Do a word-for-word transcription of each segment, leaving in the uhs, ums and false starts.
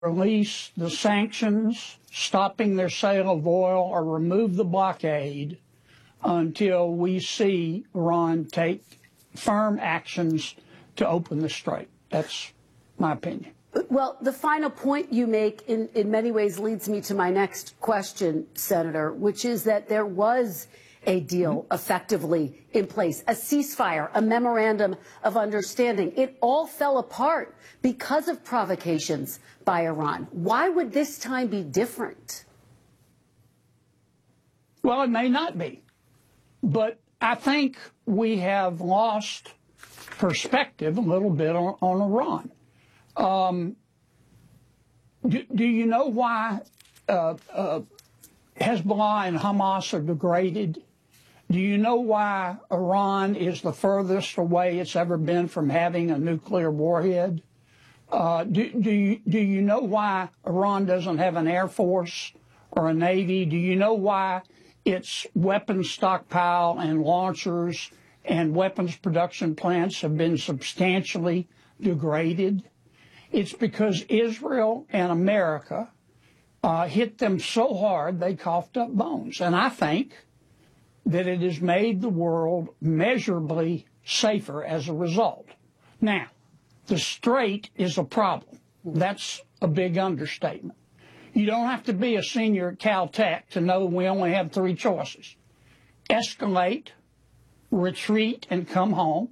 release the sanctions, stopping their sale of oil, or remove the blockade until we see Iran take firm actions to open the strait. That's my opinion. Well, the final point you make in, in many ways leads me to my next question, Senator, which is that there was a deal effectively in place, a ceasefire, a memorandum of understanding. It all fell apart because of provocations by Iran. Why would this time be different? Well, it may not be, but I think we have lost perspective a little bit on, on Iran. Um, do, do you know why uh, uh, Hezbollah and Hamas are degraded? Do you know why Iran is the furthest away it's ever been from having a nuclear warhead? Uh, do, do, you, do you know why Iran doesn't have an air force or a navy? Do you know why its weapons stockpile and launchers and weapons production plants have been substantially degraded? It's because Israel and America uh, hit them so hard they coughed up bones. And I think that it has made the world measurably safer as a result. Now, the strait is a problem. That's a big understatement. You don't have to be a senior at Caltech to know we only have three choices: escalate, retreat, and come home,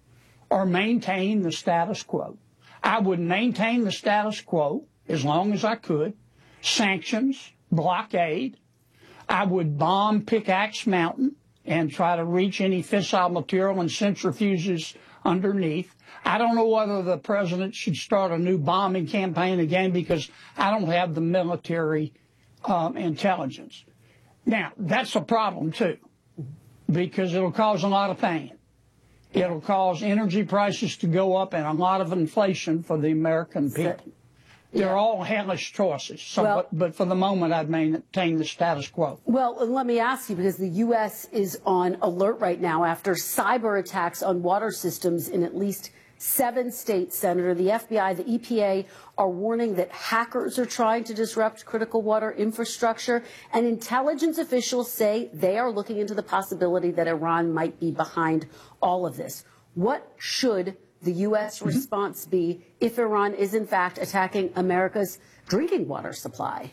or maintain the status quo. I would maintain the status quo as long as I could. Sanctions, blockade. I would bomb Pickaxe Mountain and try to reach any fissile material and centrifuges underneath. I don't know whether the president should start a new bombing campaign again because I don't have the military um, intelligence. Now, that's a problem, too, because it'll cause a lot of pain. It'll cause energy prices to go up and a lot of inflation for the American people. So, yeah. They're all hellish choices. So, well, but, but for the moment, I'd maintain the status quo. Well, let me ask you, because the U S is on alert right now after cyber attacks on water systems in at least seven states, Senator. The F B I, the E P A are warning that hackers are trying to disrupt critical water infrastructure, and intelligence officials say they are looking into the possibility that Iran might be behind all of this. What should the U S response be if Iran is in fact attacking America's drinking water supply?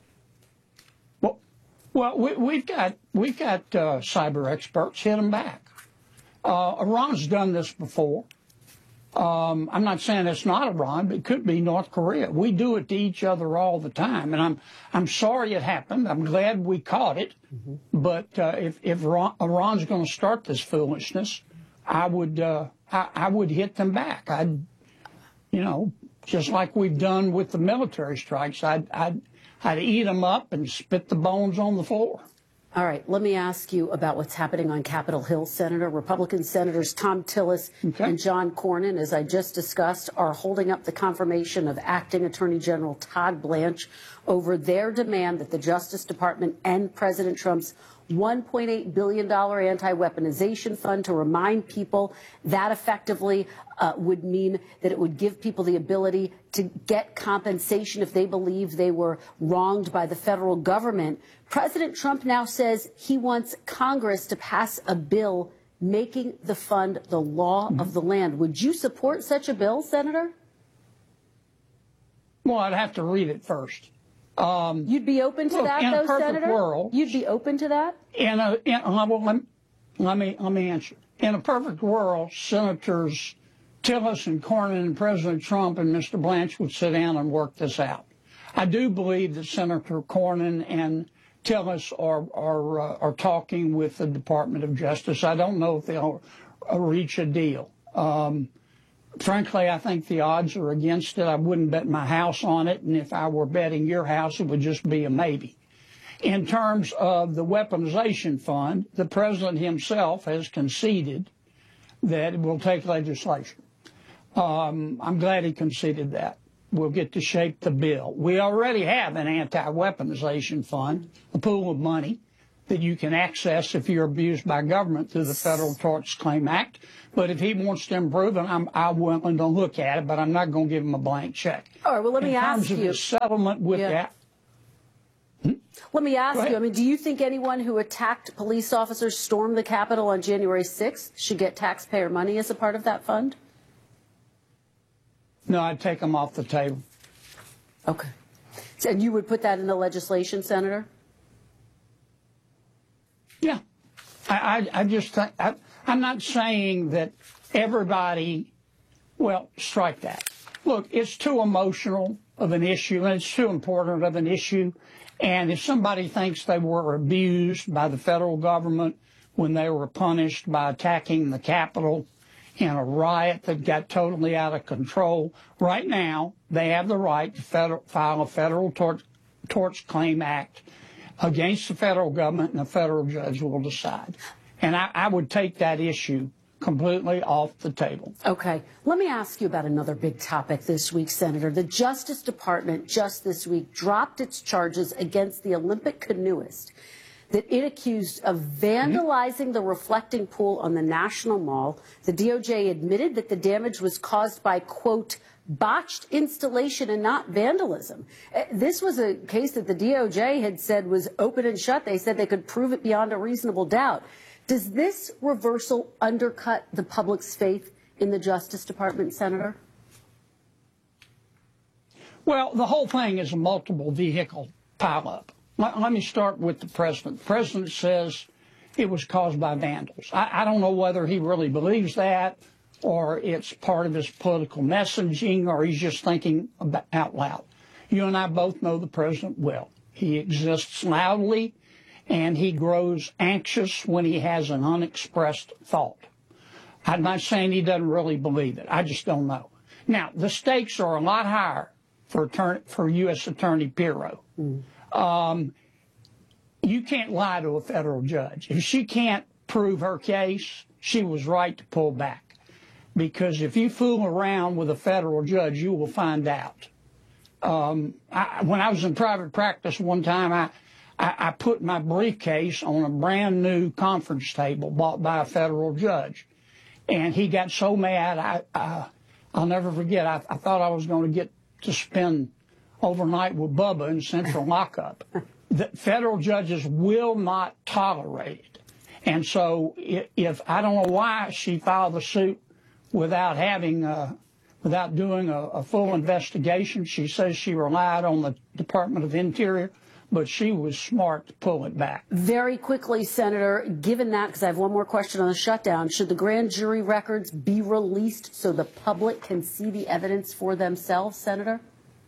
Well, well we, we've got we've got uh, cyber experts. Hit them back. Uh, Iran's done this before. Um, I'm not saying it's not Iran, but it could be North Korea. We do it to each other all the time, and I'm I'm sorry it happened. I'm glad we caught it. Mm-hmm. But uh, if if Iran, Iran's going to start this foolishness, I would uh, I, I would hit them back. I'd, you know, just like we've done with the military strikes. I'd I'd I'd eat them up and spit the bones on the floor. All right, let me ask you about what's happening on Capitol Hill, Senator. Republican Senators Thom Tillis okay. and John Cornyn, as I just discussed, are holding up the confirmation of Acting Attorney General Todd Blanche over their demand that the Justice Department end President Trump's one point eight billion dollar anti-weaponization fund. To remind people, that effectively uh, would mean that it would give people the ability to get compensation if they believe they were wronged by the federal government. President Trump now says he wants Congress to pass a bill making the fund the law mm-hmm. of the land. Would you support such a bill, Senator? Well, I'd have to read it first. Um, You'd be open to look, that, in though, a perfect Senator? World, You'd be open to that? In a, in, well, let, let me let me answer. In a perfect world, Senators Tillis and Cornyn and President Trump and Mister Blanche would sit down and work this out. I do believe that Senator Cornyn and Tillis are are uh, are talking with the Department of Justice. I don't know if they'll uh, reach a deal. Um, Frankly, I think the odds are against it. I wouldn't bet my house on it, and if I were betting your house, it would just be a maybe. In terms of the weaponization fund, the president himself has conceded that it will take legislation. Um, I'm glad he conceded that. We'll get to shape the bill. We already have an anti-weaponization fund, a pool of money that you can access if you're abused by government through the Federal Tort Claims Act. But if he wants to improve it, I'm, I'm willing to look at it, but I'm not going to give him a blank check. All right, well, let me ask you. In terms of the settlement with yeah. that. Hmm? Let me ask you, I mean, do you think anyone who attacked police officers, stormed the Capitol on January sixth, should get taxpayer money as a part of that fund? No, I'd take them off the table. Okay. So, and you would put that in the legislation, Senator? Yeah. I, I, I just think, I, I'm not saying that everybody, well, strike that. Look, it's too emotional of an issue, and it's too important of an issue. And if somebody thinks they were abused by the federal government when they were punished by attacking the Capitol in a riot that got totally out of control, right now they have the right to federal, file a Federal Tort, Torts Claim Act against the federal government, and the federal judge will decide. And I, I would take that issue completely off the table. Okay. Let me ask you about another big topic this week, Senator. The Justice Department just this week dropped its charges against the Olympic canoeist that it accused of vandalizing mm-hmm. the reflecting pool on the National Mall. The D O J admitted that the damage was caused by, quote, botched installation and not vandalism. This was a case that the D O J had said was open and shut. They said they could prove it beyond a reasonable doubt. Does this reversal undercut the public's faith in the Justice Department, Senator? Well, the whole thing is a multiple vehicle pileup. Let, let me start with the president. The president says it was caused by vandals. I, I don't know whether he really believes that, or it's part of his political messaging, or he's just thinking about, out loud. You and I both know the president well. He exists loudly, and he grows anxious when he has an unexpressed thought. I'm not saying he doesn't really believe it. I just don't know. Now, the stakes are a lot higher for, attorney, for U S Attorney Pirro. Mm. Um, you can't lie to a federal judge. If she can't prove her case, she was right to pull back. Because if you fool around with a federal judge, you will find out. Um, I, when I was in private practice one time, I, I, I put my briefcase on a brand new conference table bought by a federal judge. And he got so mad, I, I, I'll never forget, I, I thought I was going to get to spend overnight with Bubba in central lockup. The federal judges will not tolerate it. And so if, if I don't know why she filed the suit without having, uh, without doing a, a full investigation. She says she relied on the Department of Interior, but she was smart to pull it back. Very quickly, Senator, given that, because I have one more question on the shutdown, should the grand jury records be released so the public can see the evidence for themselves, Senator?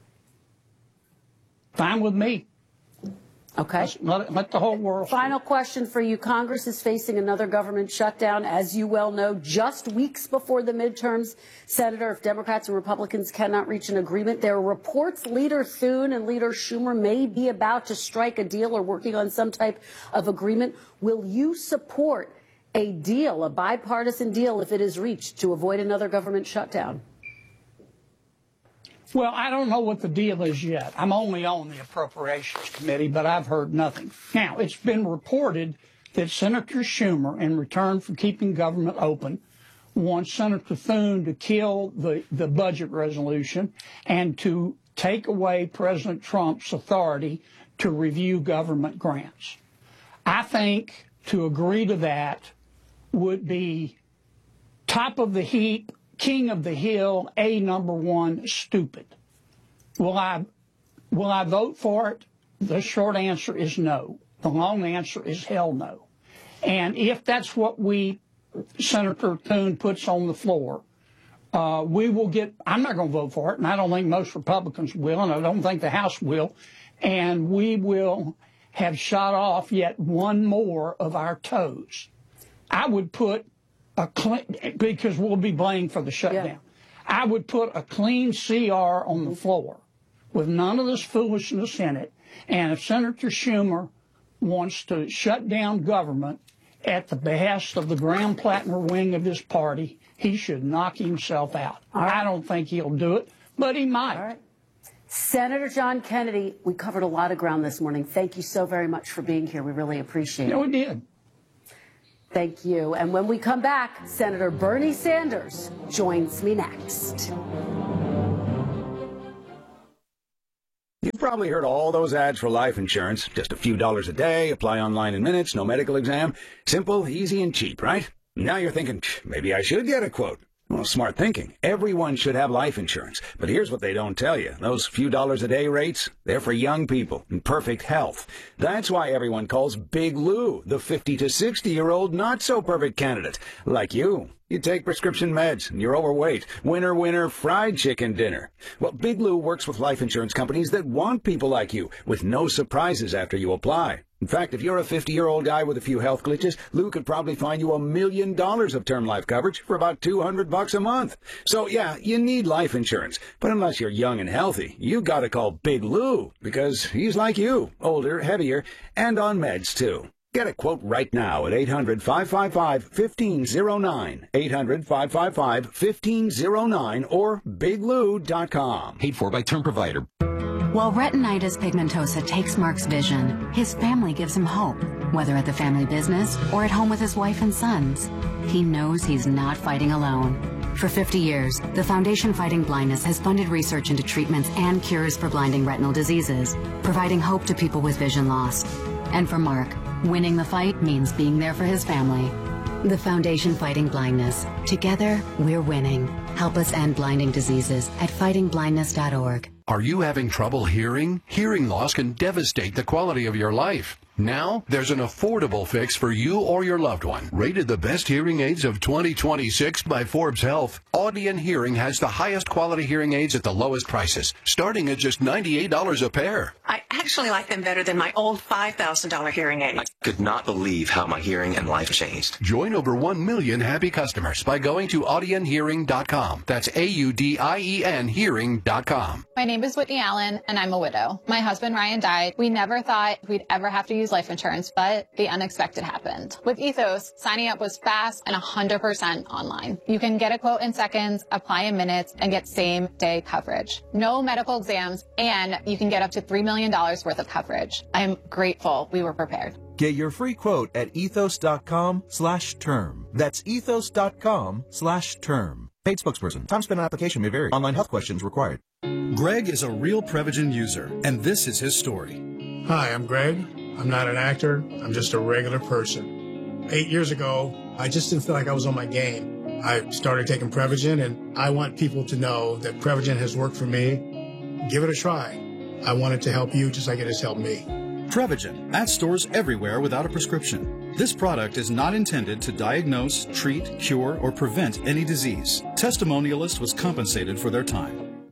Fine with me. Okay. Let, let the whole world see. Final question for you. Congress is facing another government shutdown, as you well know, just weeks before the midterms. Senator, if Democrats and Republicans cannot reach an agreement, there are reports Leader Thune and Leader Schumer may be about to strike a deal or working on some type of agreement. Will you support a deal, a bipartisan deal, if it is reached, to avoid another government shutdown? Well, I don't know what the deal is yet. I'm only on the Appropriations Committee, but I've heard nothing. Now, it's been reported that Senator Schumer, in return for keeping government open, wants Senator Thune to kill the, the budget resolution and to take away President Trump's authority to review government grants. I think to agree to that would be top of the heap, king of the hill, a number one, stupid. Will I, will I vote for it? The short answer is no. The long answer is hell no. And if that's what we, Senator Thune puts on the floor, uh, we will get, I'm not going to vote for it, and I don't think most Republicans will, and I don't think the House will, and we will have shot off yet one more of our toes. I would put a clean, because we'll be blamed for the shutdown. Yeah. I would put a clean C R on the floor with none of this foolishness in it. And if Senator Schumer wants to shut down government at the behest of the Graham Plattner wing of his party, he should knock himself out. Right. I don't think he'll do it, but he might. All right. Senator John Kennedy, we covered a lot of ground this morning. Thank you so very much for being here. We really appreciate it. No, we did. Thank you. And when we come back, Senator Bernie Sanders joins me next. You've probably heard all those ads for life insurance. Just a few dollars a day, apply online in minutes, no medical exam. Simple, easy, and cheap, right? Now you're thinking, maybe I should get a quote. Well, smart thinking. Everyone should have life insurance. But here's what they don't tell you. Those few dollars a day rates, they're for young people in perfect health. That's why everyone calls Big Lou the fifty to sixty-year-old not-so-perfect candidate. Like you. You take prescription meds, and you're overweight. Winner, winner, fried chicken dinner. Well, Big Lou works with life insurance companies that want people like you, with no surprises after you apply. In fact, if you're a fifty-year-old guy with a few health glitches, Lou could probably find you a million dollars of term life coverage for about two hundred bucks a month. So, yeah, you need life insurance. But unless you're young and healthy, you gotta call Big Lou, because he's like you, older, heavier, and on meds, too. Get a quote right now at eight hundred, five five five, one five zero nine, eight hundred, five five five, one five zero nine, or big lou dot com. Paid for by term provider. While retinitis pigmentosa takes Mark's vision, his family gives him hope, whether at the family business or at home with his wife and sons. He knows he's not fighting alone. For fifty years, the Foundation Fighting Blindness has funded research into treatments and cures for blinding retinal diseases, providing hope to people with vision loss. And for Mark, winning the fight means being there for his family. The Foundation Fighting Blindness. Together, we're winning. Help us end blinding diseases at fighting blindness dot org. Are you having trouble hearing? Hearing loss can devastate the quality of your life. Now, there's an affordable fix for you or your loved one. Rated the best hearing aids of twenty twenty-six by Forbes Health, Audion Hearing has the highest quality hearing aids at the lowest prices, starting at just ninety-eight dollars a pair. I actually like them better than my old five thousand dollars hearing aid. I could not believe how my hearing and life changed. Join over one million happy customers by going to audion hearing dot com. That's A U D I E N hearing dot com. My name is Whitney Allen, and I'm a widow. My husband, Ryan, died. We never thought we'd ever have to use life insurance, but the unexpected happened. With Ethos, signing up was fast and one hundred percent online. You can get a quote in seconds, apply in minutes, and get same-day coverage. No medical exams, and you can get up to three million dollars worth of coverage. I'm grateful we were prepared. Get your free quote at ethos dot com slash term. That's ethos dot com slash term. Paid spokesperson. Time spent on application may vary. Online health questions required. Greg is a real Prevagen user, and this is his story. Hi, I'm Greg. I'm not an actor. I'm just a regular person. Eight years ago, I just didn't feel like I was on my game. I started taking Prevagen, and I want people to know that Prevagen has worked for me. Give it a try. I want it to help you just like it has helped me. Prevagen, at stores everywhere without a prescription. This product is not intended to diagnose, treat, cure, or prevent any disease. Testimonialist was compensated for their time.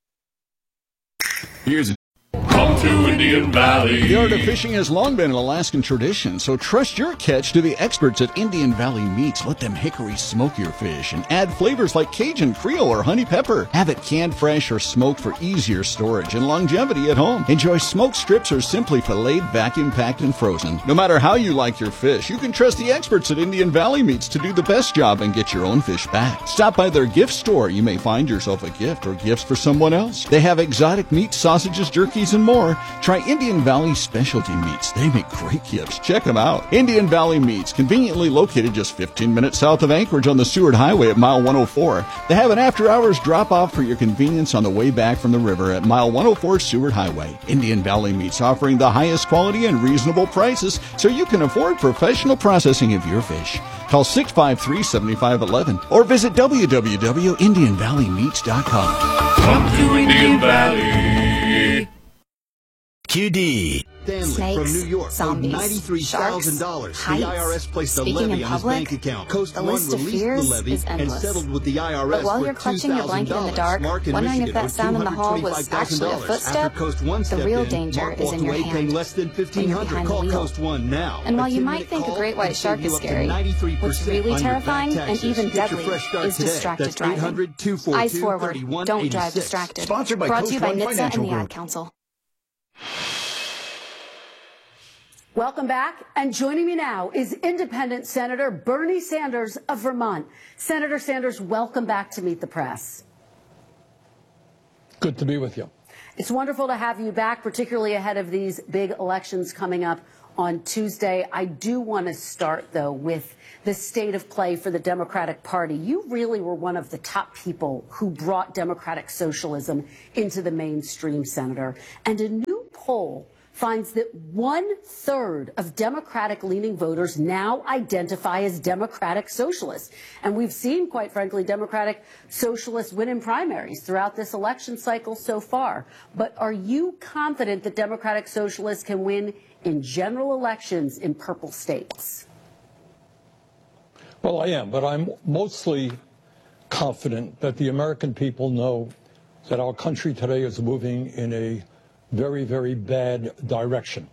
Here's a Come to Indian Valley. The art of fishing has long been an Alaskan tradition, so trust your catch to the experts at Indian Valley Meats. Let them hickory smoke your fish and add flavors like Cajun, Creole, or honey pepper. Have it canned fresh or smoked for easier storage and longevity at home. Enjoy smoked strips or simply filleted, vacuum packed, and frozen. No matter how you like your fish, you can trust the experts at Indian Valley Meats to do the best job and get your own fish back. Stop by their gift store. You may find yourself a gift or gifts for someone else. They have exotic meats, sausages, jerkies, and more. Try Indian Valley Specialty Meats. They make great gifts. Check them out. Indian Valley Meats, conveniently located just fifteen minutes south of Anchorage on the Seward Highway at mile one oh four. They have an after-hours drop-off for your convenience on the way back from the river at mile one oh four Seward Highway. Indian Valley Meats offering the highest quality and reasonable prices so you can afford professional processing of your fish. Call six five three, seven five one one or visit w w w dot indian valley meats dot com. Come to Indian Valley. Q D. Stanley Snakes, from New York zombies, ninety-three thousand dollars. sharks, The I R S placed a Speaking levy in on his public, bank account. Coast the One list of released the fears levy is and endless. settled with the I R S But while for you're clutching your blanket in the dark, Mark in wondering if Michigan that with sound in the hall was actually a two hundred twenty-five thousand dollars. footstep, After Coast One the stepped real in, danger Mark is walked in your away hand. paying less than When fifteen you're hundred behind the dollars. Call wheel. Coast One now. And while A you ten might minute think a call great white can shark save is you up to scary, ninety-three percent what's really on your back terrifying and taxes. even Get your deadly fresh start is today. distracted That's driving. eight hundred, two four Eyes two, forward. thirty-one Don't drive eighty-six. distracted. Sponsored by Brought Coast to you by One N H T S A Financial and the Ad Group. Council. Welcome back. And joining me now is Independent Senator Bernie Sanders of Vermont. Senator Sanders, welcome back to Meet the Press. Good to be with you. It's wonderful to have you back, particularly ahead of these big elections coming up on Tuesday. I do want to start, though, with the state of play for the Democratic Party. You really were one of the top people who brought democratic socialism into the mainstream, Senator. And a new poll finds that one-third of Democratic-leaning voters now identify as Democratic Socialists. And we've seen, quite frankly, Democratic Socialists win in primaries throughout this election cycle so far. But are you confident that Democratic Socialists can win in general elections in purple states? Well, I am, but I'm mostly confident that the American people know that our country today is moving in a very, very bad direction.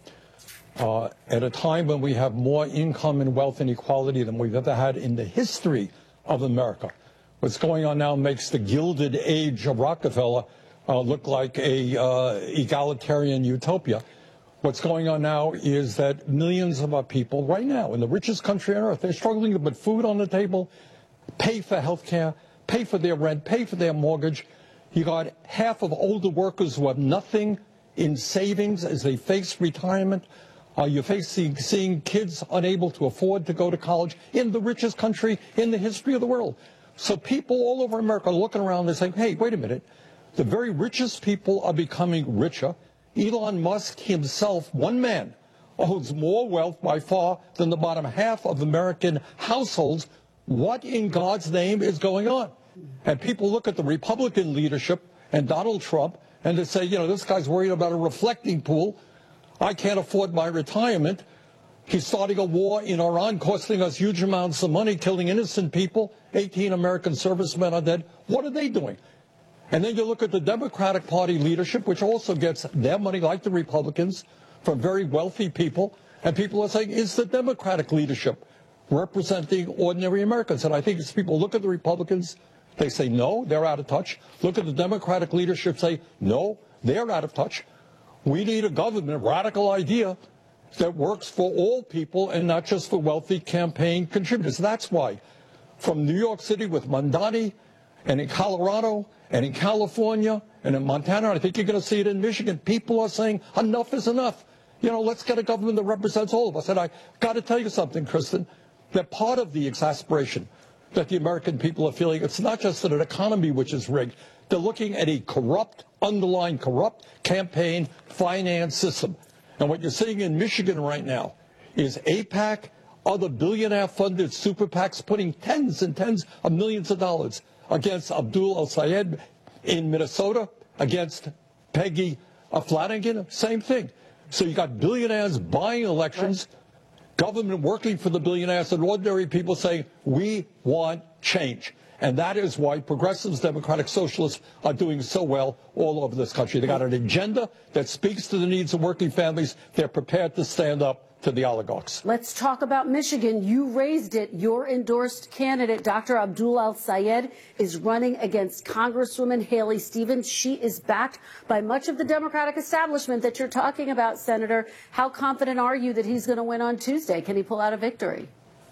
Uh, at a time when we have more income and wealth inequality than we've ever had in the history of America. What's going on now makes the Gilded Age of Rockefeller uh, look like a uh, egalitarian utopia. What's going on now is that millions of our people right now in the richest country on earth, they're struggling to put food on the table, pay for health care, pay for their rent, pay for their mortgage. You got half of older workers who have nothing in savings as they face retirement. Uh, you're facing seeing kids unable to afford to go to college in the richest country in the history of the world. So people all over America are looking around and saying, hey, wait a minute. The very richest people are becoming richer. Elon Musk himself, one man, owns more wealth by far than the bottom half of American households. What in God's name is going on? And people look at the Republican leadership and Donald Trump and they say, you know, this guy's worried about a reflecting pool. I can't afford my retirement. He's starting a war in Iran, costing us huge amounts of money, killing innocent people. eighteen American servicemen are dead. What are they doing? And then you look at the Democratic Party leadership, which also gets their money, like the Republicans, from very wealthy people. And people are saying, is the Democratic leadership representing ordinary Americans? And I think as people look at the Republicans, they say, no, they're out of touch. Look at the Democratic leadership, say, no, they're out of touch. We need a government, a radical idea that works for all people and not just for wealthy campaign contributors. That's why from New York City with Mamdani and in Colorado and in California and in Montana, and I think you're going to see it in Michigan, people are saying enough is enough. You know, let's get a government that represents all of us. And I got to tell you something, Kristen, that part of the exasperation that the American people are feeling, it's not just an economy which is rigged. They're looking at a corrupt, underlying corrupt campaign finance system. And what you're seeing in Michigan right now is AIPAC, other billionaire-funded super PACs putting tens and tens of millions of dollars against Abdul El-Sayed in Minnesota, against Peggy Flanagan, same thing. So you got billionaires buying elections, government working for the billionaires, and ordinary people saying, we want change. And that is why progressives, democratic socialists are doing so well all over this country. They got an agenda that speaks to the needs of working families. They're prepared to stand up to the oligarchs. Let's talk about Michigan. You raised it. Your endorsed candidate, Doctor Abdul El-Sayed, is running against Congresswoman Haley Stevens. She is backed by much of the Democratic establishment that you're talking about, Senator. How confident are you that he's going to win on Tuesday? Can he pull out a victory?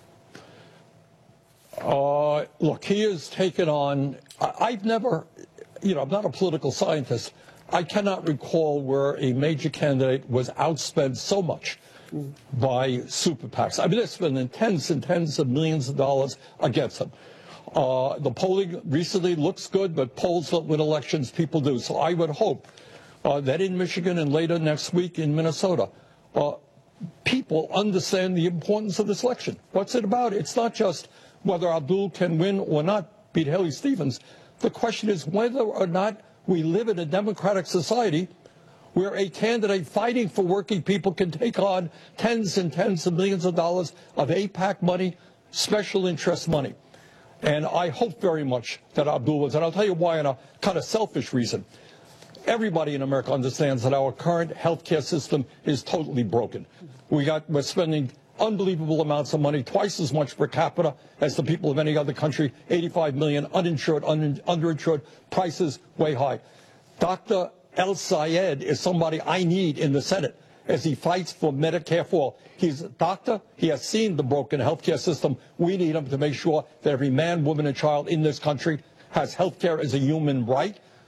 Uh, look, he has taken on, I, I've never, you know, I'm not a political scientist. I cannot recall where a major candidate was outspent so much by super PACs. I mean, they're spending tens and tens of millions of dollars against them. Uh, the polling recently looks good, but polls don't win elections, people do. So I would hope uh, that in Michigan and later next week in Minnesota, uh, people understand the importance of this election. What's it about? It's not just whether Abdul can win or not beat Haley Stevens. The question is whether or not we live in a democratic society where a candidate fighting for working people can take on tens and tens of millions of dollars of AIPAC money, special interest money. And I hope very much that Abdul wins. And I'll tell you why, in a kind of selfish reason. Everybody in America understands that our current health care system is totally broken. We got, we're spending unbelievable amounts of money, twice as much per capita as the people of any other country, eighty-five million uninsured, un underinsured, prices way high. Doctor El-Sayed is somebody I need in the Senate as he fights for Medicare for all. He's a doctor. He has seen the broken health care system. We need him to make sure that every man, woman, and child in this country has health care as a human right.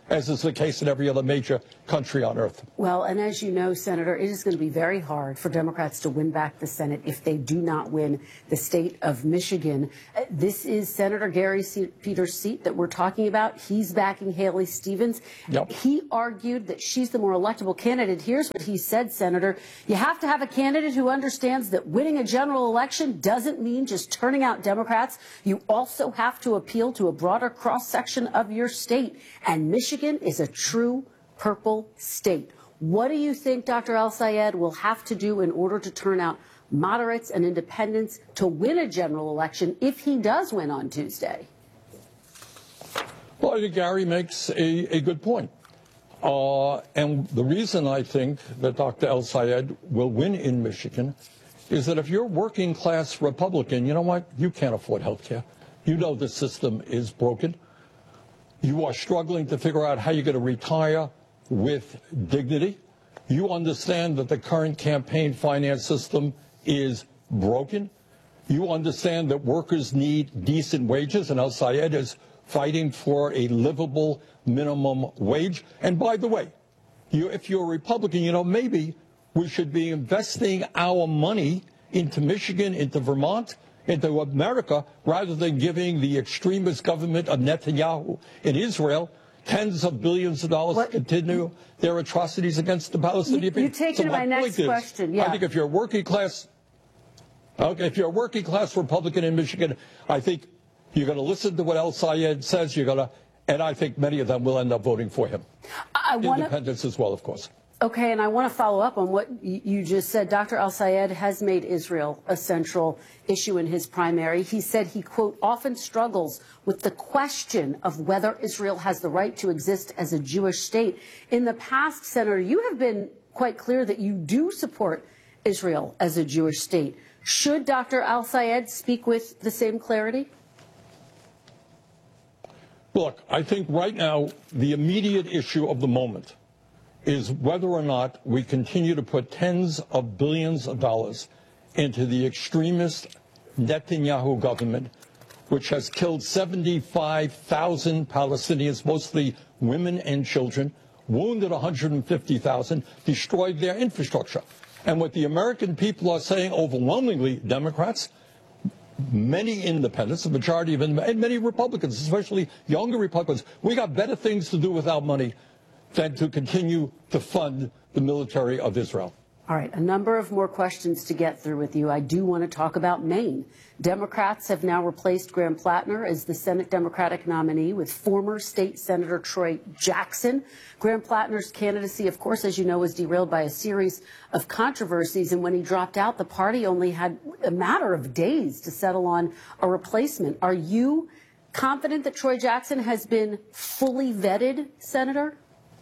as is the case in every other major country on earth. Well, and as you know, Senator, it is going to be very hard for Democrats to win back the Senate if they do not win the state of Michigan. Uh, This is Senator Gary Se- Peters' seat that we're talking about. He's backing Haley Stevens. Yep. He argued that she's the more electable candidate. Here's what he said, Senator. You have to have a candidate who understands that winning a general election doesn't mean just turning out Democrats. You also have to appeal to a broader cross-section of your state. And Michigan is a true purple state. What do you think Doctor El-Sayed will have to do in order to turn out moderates and independents to win a general election if he does win on Tuesday? Well, I think Gary makes a, a good point. Uh, and the reason I think that Doctor El-Sayed will win in Michigan is that if you're a working class Republican, you know what? You can't afford health care. You know the system is broken. You are struggling to figure out how you're going to retire with dignity. You understand that the current campaign finance system is broken. You understand that workers need decent wages, and El-Sayed is fighting for a livable minimum wage. And by the way, you, if you're a Republican, you know, maybe we should be investing our money into Michigan, into Vermont, into America, rather than giving the extremist government of Netanyahu in Israel tens of billions of dollars what? to continue their atrocities against the Palestinian people. You, you take so my, my next is, question. Yeah. I think if you're a working class, okay, if you're a working class Republican in Michigan, I think you're going to listen to what El-Sayed says. You're going to, and I think many of them will end up voting for him. I wanna, Independents as well, of course. Okay, and I want to follow up on what you just said. Doctor El-Sayed has made Israel a central issue in his primary. He said he, quote, often struggles with the question of whether Israel has the right to exist as a Jewish state. In the past, Senator, you have been quite clear that you do support Israel as a Jewish state. Should Doctor El-Sayed speak with the same clarity? Look, I think right now the immediate issue of the moment is whether or not we continue to put tens of billions of dollars into the extremist Netanyahu government, which has killed seventy-five thousand Palestinians, mostly women and children, wounded one hundred fifty thousand, destroyed their infrastructure. And what the American people are saying, overwhelmingly Democrats, many independents, the majority of them, and many Republicans, especially younger Republicans, we got better things to do with our money than to continue to fund the military of Israel. All right, a number of more questions to get through with you. I do want to talk about Maine. Democrats have now replaced Graham Plattner as the Senate Democratic nominee with former State Senator Troy Jackson. Graham Plattner's candidacy, of course, as you know, was derailed by a series of controversies. And when he dropped out, the party only had a matter of days to settle on a replacement. Are you confident that Troy Jackson has been fully vetted, Senator?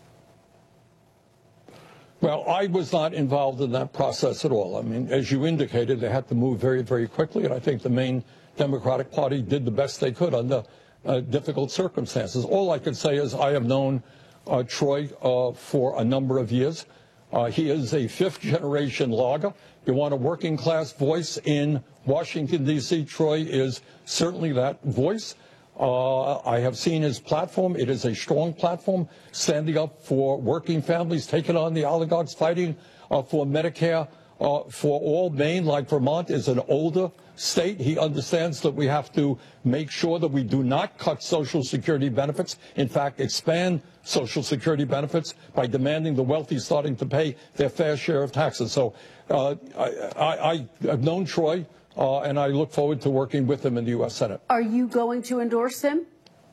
Well, I was not involved in that process at all. I mean, as you indicated, they had to move very, very quickly, and I think the Maine Democratic Party did the best they could under uh, difficult circumstances. All I can say is I have known uh, Troy uh, for a number of years. Uh, he is a fifth-generation logger. You want a working-class voice in Washington, D C, Troy is certainly that voice. Uh, I have seen his platform. It is a strong platform, standing up for working families, taking on the oligarchs, fighting uh, for Medicare uh, for all. Maine, like Vermont, is an older state. He understands that we have to make sure that we do not cut Social Security benefits. In fact, expand Social Security benefits by demanding the wealthy starting to pay their fair share of taxes. So uh, I, I, I have known Troy. Uh, and I look forward to working with him in the U S Senate. Are you going to endorse him?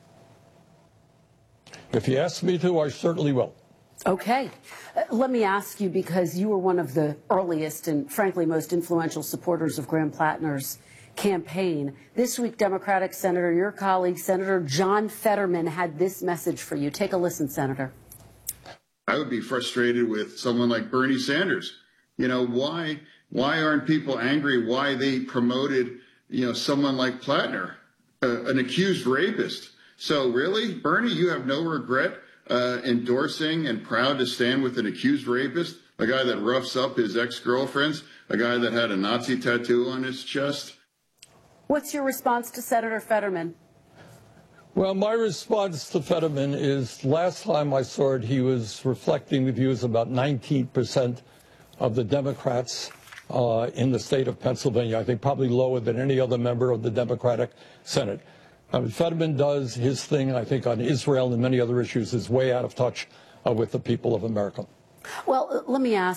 If he asks me to, I certainly will. Okay. Uh, let me ask you, because you were one of the earliest and, frankly, most influential supporters of Graham Plattner's campaign. This week, Democratic Senator, your colleague, Senator John Fetterman, had this message for you. Take a listen, Senator. I would be frustrated with someone like Bernie Sanders. You know, why... Why aren't people angry why they promoted, you know, someone like Plattner, uh, an accused rapist? So really, Bernie, you have no regret uh, endorsing and proud to stand with an accused rapist, a guy that roughs up his ex-girlfriends, a guy that had a Nazi tattoo on his chest? What's your response to Senator Fetterman? Well, my response to Fetterman is last time I saw it, he was reflecting the views of about nineteen percent of the Democrats uh, in the state of Pennsylvania. I think probably lower than any other member of the Democratic Senate. I mean, Fetterman does his thing, I think, on Israel and many other issues is way out of touch uh, with the people of America. Well, let me ask.